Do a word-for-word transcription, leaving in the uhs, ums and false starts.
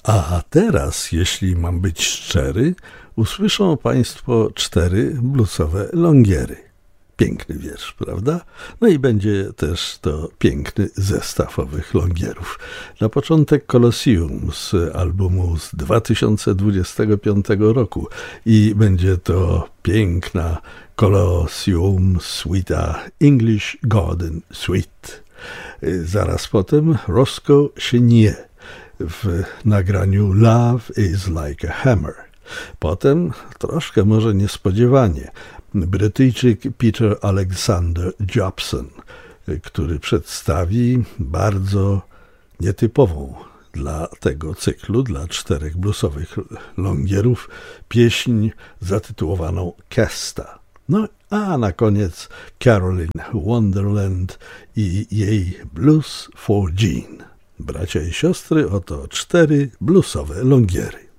A teraz, jeśli mam być szczery, usłyszą Państwo cztery bluesowe longiery. Piękny wiersz, prawda? No i będzie też to piękny zestaw owych longierów. Na początek Colosseum z albumu z dwa tysiące dwudziestego piątego roku i będzie to piękna Colosseum Suite English Garden Suite. Zaraz potem Roscoe Chenier w nagraniu Love is like a Hammer. Potem, troszkę może niespodziewanie, Brytyjczyk Peter Alexander Jobson, który przedstawi bardzo nietypową dla tego cyklu, dla czterech bluesowych longierów, pieśń zatytułowaną Kesta. No a na koniec Carolyn Wonderland i jej Blues for Jean. Bracia i siostry, oto cztery bluesowe longiery.